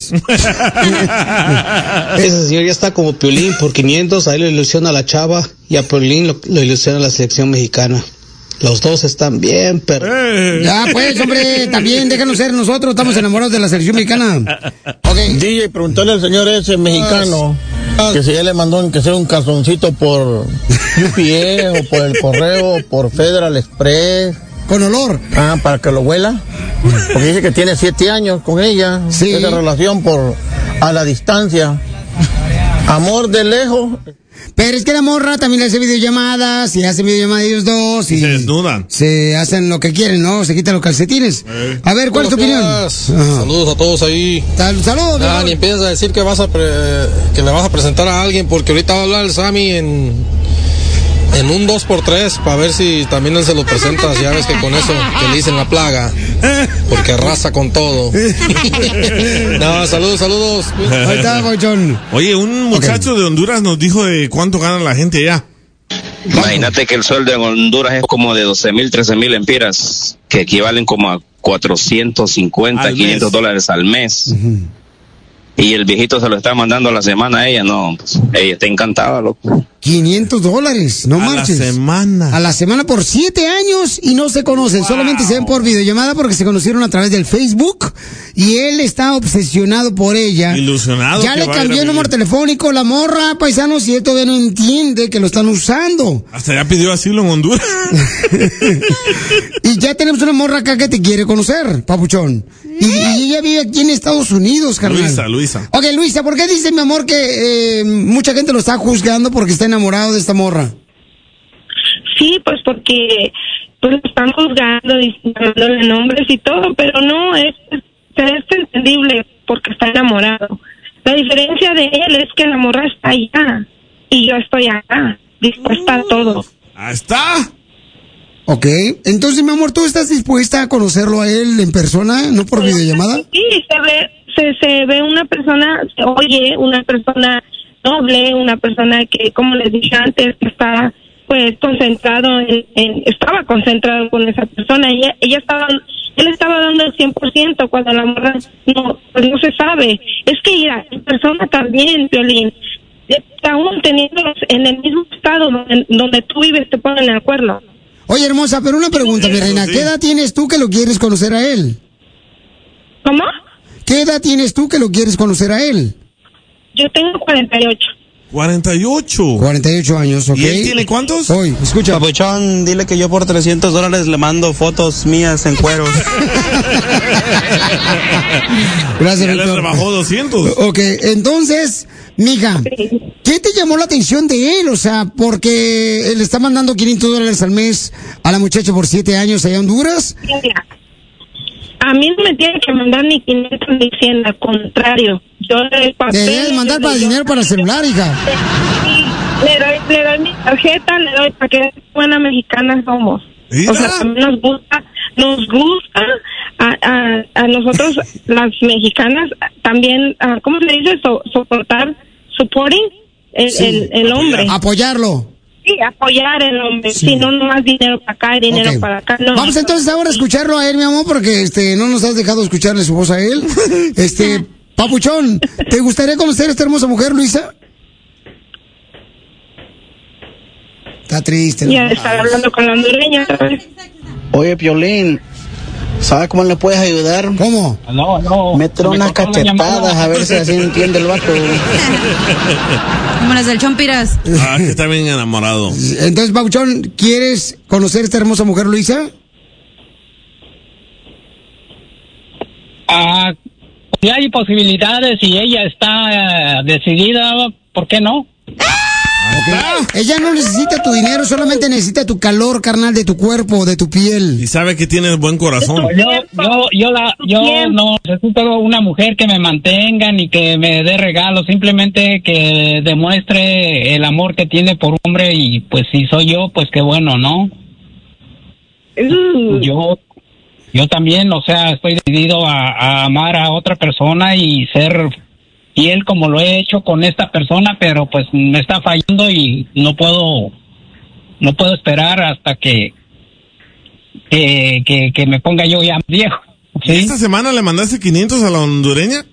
$500. Ese señor ya está como Piolín, por 500 ahí lo ilusiona a la chava y a Piolín lo ilusiona a la selección mexicana. Los dos están bien, pero... Ya, pues, hombre, también déjanos ser nosotros, estamos enamorados de la selección mexicana. Okay. DJ, preguntarle al señor ese mexicano que si ya le mandó que sea un calzoncito por UPS o por el correo, por Federal Express. Con olor. Para que lo huela. Porque dice que tiene 7 años con ella. Sí. Esa relación a la distancia. Amor de lejos. Pero es que la morra también hace videollamadas, y hacen videollamadas ellos dos, y se desnudan. Se hacen lo que quieren, ¿no? Se quitan los calcetines. A ver, ¿cuál es tu opinión? Saludos a todos ahí. Saludos. Ni empiezas a decir que que le vas a presentar a alguien, porque ahorita va a hablar el Sammy en un 2x3 para ver si también él se lo presenta. Ya ves que con eso que le dicen la plaga, porque arrasa con todo. No, saludos. Ahí está, Bochón. Oye, un muchacho de Honduras nos dijo de cuánto gana la gente allá. Imagínate que el sueldo en Honduras es como de 12,000, 13,000 empiras, que equivalen como a 450, $500 al mes. Uh-huh. Y el viejito se lo está mandando a la semana a ella, no, pues, ella está encantada, loco. $500, no marches. A la semana por 7 años y no se conocen, solamente se ven por videollamada porque se conocieron a través del Facebook y él está obsesionado por ella. Ilusionado. Ya le cambió el número telefónico, la morra, paisanos, y él todavía no entiende que lo están usando. Hasta ya pidió asilo en Honduras. Y ya tenemos una morra acá que te quiere conocer, papuchón. Y ella vive aquí en Estados Unidos, carnal. Luisa. Ok, Luisa, ¿por qué dice, mi amor, que mucha gente lo está juzgando porque está enamorado de esta morra? Sí, pues porque pues lo están juzgando y dándole nombres y todo, pero no, es entendible porque está enamorado. La diferencia de él es que la morra está allá y yo estoy acá, dispuesta a todo. Ahí está. Ok, entonces, mi amor, ¿tú estás dispuesta a conocerlo a él en persona, no por videollamada? Sí, se ve una persona, se oye una persona noble, una persona que, como les dije antes, que está pues estaba concentrado con esa persona, él estaba dando el 100% cuando la morra no se sabe. Es que mira, en persona también, Piolín, aún teniéndolos en el mismo estado donde tú vives, te ponen de acuerdo. Oye, hermosa, pero una pregunta, mi reina, ¿qué edad tienes tú que lo quieres conocer a él? ¿Cómo? ¿Qué edad tienes tú que lo quieres conocer a él? Yo tengo 48. 48 años, ok. ¿Y él tiene cuántos? Hoy, escucha. Papuchón, dile que yo por $300 le mando fotos mías en cueros. Gracias, ya le rebajó 200. Ok, entonces, mija, ¿qué te llamó la atención de él? O sea, porque él está mandando $500 al mes a la muchacha por 7 años allá en Honduras. Mira, a mí no me tiene que mandar ni 500 ni 100, al contrario. Yo le doy papel. Te debes mandar para dinero para el celular, hija. Le doy mi tarjeta, le doy para que buena mexicana somos. ¿Mira? O sea, también nos gusta a nosotros las mexicanas también, ¿cómo se dice? Supporting el hombre. Apoyarlo. Sí, apoyar el hombre. Sí, no más dinero para acá y dinero para acá. No. Vamos entonces ahora a escucharlo a él, mi amor, porque no nos has dejado escucharle su voz a él. Papuchón, ¿te gustaría conocer a esta hermosa mujer, Luisa? Está triste, ¿no? Ya está hablando con la hondureña. Oye, Piolín, ¿sabes cómo le puedes ayudar? ¿Cómo? No. Métele unas cachetadas a ver si así entiende el vato. Como las del Chompiras. Que está bien enamorado. Entonces, Papuchón, ¿quieres conocer a esta hermosa mujer, Luisa? Si hay posibilidades y ella está decidida, ¿por qué no? Okay. Ella no necesita tu dinero, solamente necesita tu calor, carnal, de tu cuerpo, de tu piel. Y sabe que tienes buen corazón. Yo no necesito una mujer que me mantenga ni que me dé regalos, simplemente que demuestre el amor que tiene por un hombre, y pues si soy yo, pues qué bueno, ¿no? Yo también, o sea, estoy decidido a amar a otra persona y ser fiel como lo he hecho con esta persona, pero pues me está fallando y no puedo esperar hasta que me ponga yo ya viejo. ¿Sí? ¿Y esta semana le mandaste 500 a la hondureña?